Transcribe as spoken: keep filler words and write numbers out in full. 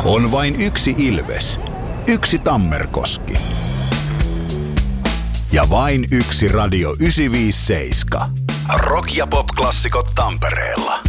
On vain yksi Ilves, yksi Tammerkoski ja vain yksi Radio yhdeksänsataaviisikymmentäseitsemän. Rock- ja pop-klassikot Tampereella.